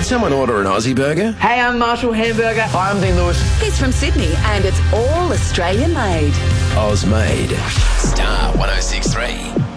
someone order an Aussie burger? Hey, I'm Marshall Hamburger. Hi, I'm Dean Lewis. He's from Sydney and it's all Australian made. Oz made. Star 106.3.